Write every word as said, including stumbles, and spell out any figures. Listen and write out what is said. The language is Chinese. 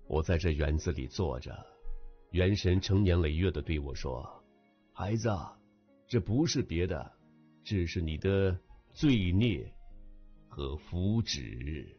我在这园子里坐着，元神成年累月地对我说：孩子，这不是别的，这是你的罪孽和福祉。